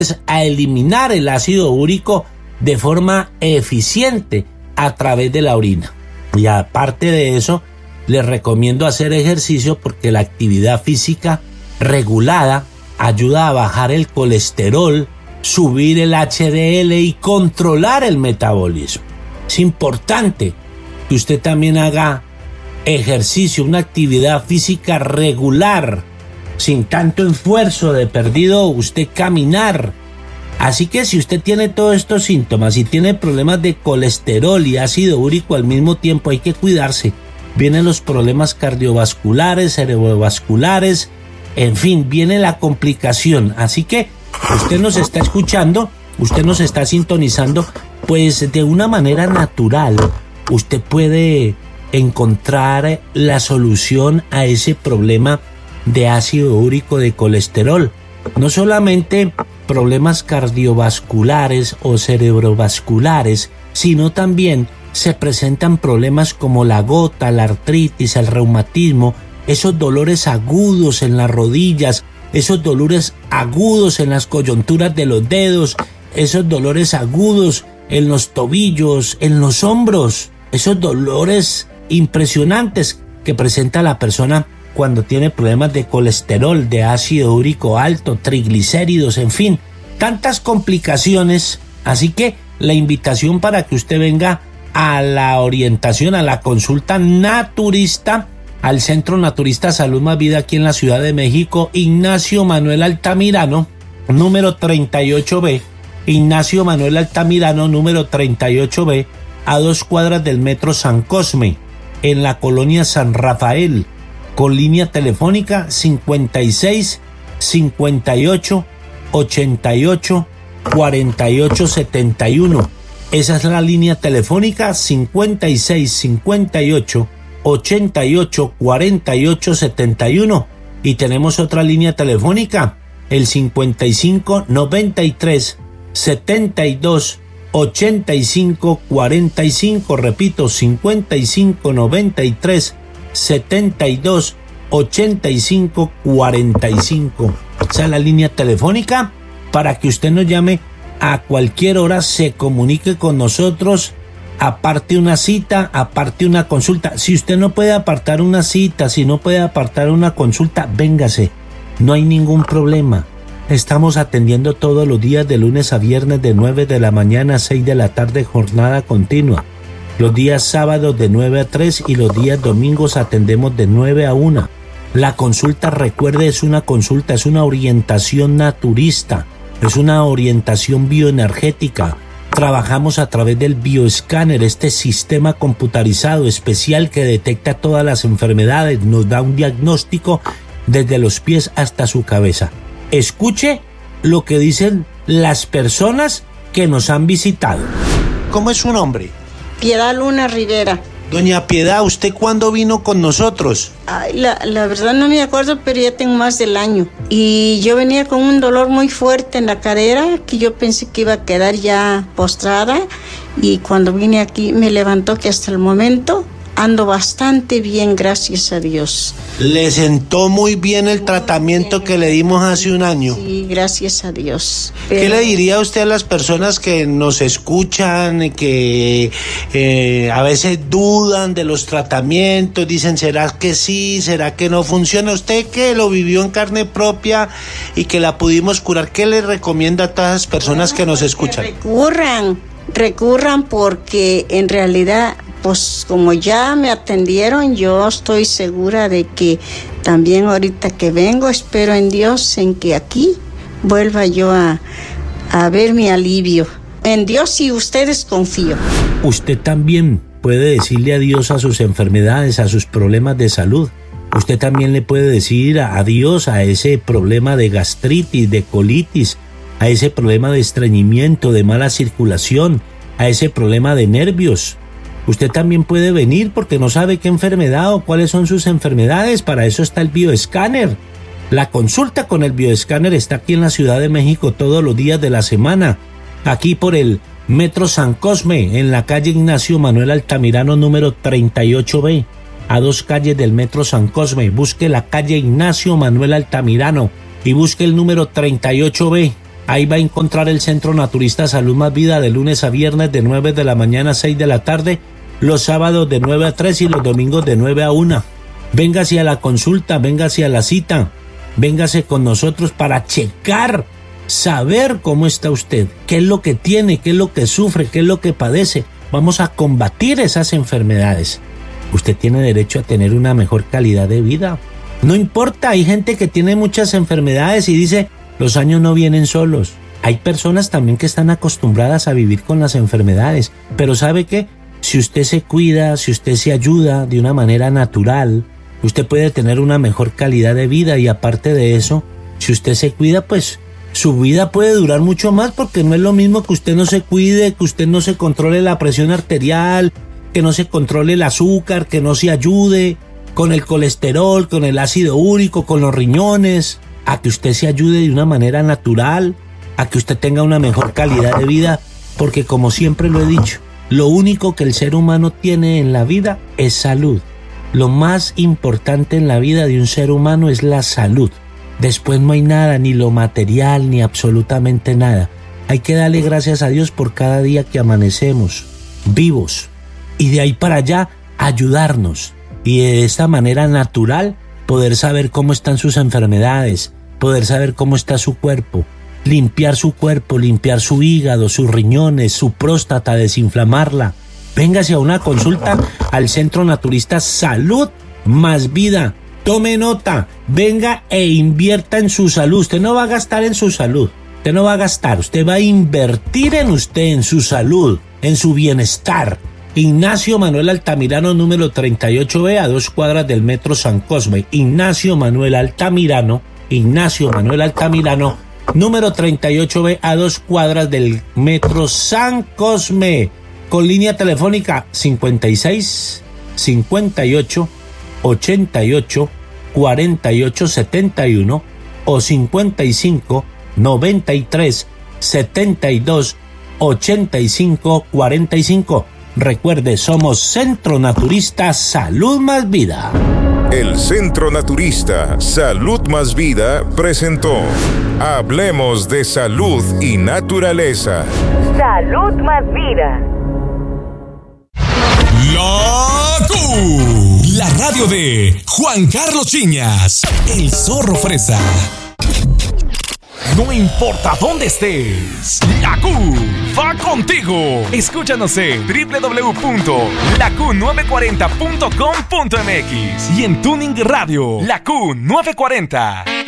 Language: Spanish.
a eliminar el ácido úrico de forma eficiente a través de la orina. Y aparte de eso, les recomiendo hacer ejercicio porque la actividad física regulada ayuda a bajar el colesterol, subir el HDL y controlar el metabolismo. Es importante que usted también haga ejercicio, una actividad física regular, sin tanto esfuerzo, de perdido usted caminar. Así que si usted tiene todos estos síntomas y tiene problemas de colesterol y ácido úrico al mismo tiempo, hay que cuidarse. Vienen los problemas cardiovasculares, cerebrovasculares, en fin, viene la complicación. Así que usted nos está escuchando, usted nos está sintonizando, pues de una manera natural usted puede encontrar la solución a ese problema de ácido úrico, de colesterol. No solamente problemas cardiovasculares o cerebrovasculares, sino también se presentan problemas como la gota, la artritis, el reumatismo, esos dolores agudos en las rodillas, esos dolores agudos en las coyunturas de los dedos, esos dolores agudos en los tobillos, en los hombros, esos dolores impresionantes que presenta la persona cuando tiene problemas de colesterol, de ácido úrico alto, triglicéridos, en fin, tantas complicaciones. Así que la invitación para que usted venga a la orientación, a la consulta naturista, al Centro Naturista Salud Más Vida aquí en la Ciudad de México, Ignacio Manuel Altamirano, número 38B, Ignacio Manuel Altamirano, número 38B, a 2 cuadras del Metro San Cosme, en la colonia San Rafael, con línea telefónica 56 58 88 48 71. Esa es la línea telefónica 56 58 88 48 71. Y tenemos otra línea telefónica, el 55 93 72 85 45. Repito, 55 93 72 85 45. Esa es la línea telefónica para que usted nos llame a cualquier hora, se comunique con nosotros, aparte una cita, aparte una consulta. Si usted no puede apartar una cita, si no puede apartar una consulta, véngase, no hay ningún problema. Estamos atendiendo todos los días de lunes a viernes de 9 de la mañana a 6 de la tarde, jornada continua. Los días sábados de 9 a 3 y los días domingos atendemos de 9 a 1. La consulta, recuerde, es una consulta, es una orientación naturista, es una orientación bioenergética. Trabajamos a través del bioescáner, este sistema computarizado especial que detecta todas las enfermedades, nos da un diagnóstico desde los pies hasta su cabeza. Escuche lo que dicen las personas que nos han visitado. ¿Cómo es su nombre? Piedad Luna Rivera. Doña Piedad, ¿usted cuándo vino con nosotros? Ay, la verdad no me acuerdo, pero ya tengo más del año. Y yo venía con un dolor muy fuerte en la cadera, que yo pensé que iba a quedar ya postrada. Y cuando vine aquí me levantó, que hasta el momento ando bastante bien, gracias a Dios. ¿Le sentó muy bien el tratamiento que le dimos hace un año? Sí, gracias a Dios. ¿Qué le diría usted a las personas que nos escuchan, que a veces dudan de los tratamientos, dicen, ¿será que sí, será que no funciona? Usted que lo vivió en carne propia y que la pudimos curar, ¿qué le recomienda a todas las personas que nos escuchan? Recurran porque en realidad, pues como ya me atendieron, yo estoy segura de que también ahorita que vengo, espero en Dios en que aquí vuelva yo a ver mi alivio. En Dios y ustedes confío. Usted también puede decirle adiós a sus enfermedades, a sus problemas de salud. Usted también le puede decir adiós a ese problema de gastritis, de colitis, a ese problema de estreñimiento, de mala circulación, a ese problema de nervios. Usted también puede venir porque no sabe qué enfermedad o cuáles son sus enfermedades. Para eso está el bioescáner. La consulta con el bioescáner está aquí en la Ciudad de México todos los días de la semana. Aquí por el Metro San Cosme, en la calle Ignacio Manuel Altamirano, número 38B. A 2 calles del Metro San Cosme. Busque la calle Ignacio Manuel Altamirano y busque el número 38B. Ahí va a encontrar el Centro Naturista Salud Más Vida de lunes a viernes de 9 de la mañana a 6 de la tarde, los sábados de 9 a 3 y los domingos de 9 a 1. Véngase a la consulta, véngase a la cita, véngase con nosotros para checar, saber cómo está usted, qué es lo que tiene, qué es lo que sufre, qué es lo que padece. Vamos a combatir esas enfermedades. Usted tiene derecho a tener una mejor calidad de vida. No importa, hay gente que tiene muchas enfermedades y dice, los años no vienen solos. Hay personas también que están acostumbradas a vivir con las enfermedades, pero ¿sabe qué? Si usted se cuida, si usted se ayuda de una manera natural, usted puede tener una mejor calidad de vida y aparte de eso, si usted se cuida, pues su vida puede durar mucho más porque no es lo mismo que usted no se cuide, que usted no se controle la presión arterial, que no se controle el azúcar, que no se ayude con el colesterol, con el ácido úrico, con los riñones, a que usted se ayude de una manera natural, a que usted tenga una mejor calidad de vida, porque como siempre lo he dicho, lo único que el ser humano tiene en la vida es salud. Lo más importante en la vida de un ser humano es la salud. Después no hay nada, ni lo material, ni absolutamente nada. Hay que darle gracias a Dios por cada día que amanecemos vivos. Y de ahí para allá, ayudarnos. Y de esta manera natural, poder saber cómo están sus enfermedades, poder saber cómo está su cuerpo, limpiar su cuerpo, limpiar su hígado, sus riñones, su próstata, desinflamarla. Véngase a una consulta al Centro Naturista Salud Más Vida. Tome nota, venga e invierta en su salud. Usted no va a gastar en su salud, usted no va a gastar, usted va a invertir en usted, en su salud, en su bienestar. Ignacio Manuel Altamirano, número 38B, a 2 cuadras del Metro San Cosme. Ignacio Manuel Altamirano, número 38B, a 2 cuadras del Metro San Cosme. Con línea telefónica 56 58 88 48 71 o 55 93 72 85 45. Recuerde, somos Centro Naturista Salud Más Vida. El Centro Naturista Salud Más Vida presentó Hablemos de Salud y Naturaleza. Salud Más Vida. La radio de Juan Carlos Chiñas, el zorro fresa. No importa dónde estés, la Q va contigo. Escúchanos en www.laQ940.com.mx y en Tuning Radio, la Q940.